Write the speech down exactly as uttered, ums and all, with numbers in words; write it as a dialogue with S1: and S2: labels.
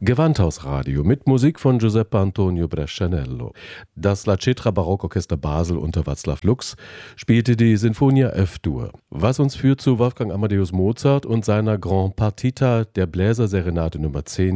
S1: Gewandhausradio mit Musik von Giuseppe Antonio Brescianello. Das La Cetra Barockorchester Basel unter Václav Lux spielte die Sinfonia F-Dur, was uns führt zu Wolfgang Amadeus Mozart und seiner Grand Partita der Bläserserenade Nummer zehn